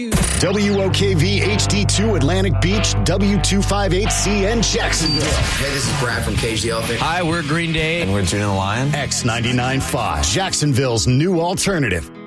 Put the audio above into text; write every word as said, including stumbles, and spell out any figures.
W O K V H D two Atlantic Beach, W two fifty-eight C N Jacksonville. Hey, this is Brad from Cage the Elephant. Hi, we're Green Day. And we're Gina the Lion. X ninety-nine point five, Jacksonville's new alternative.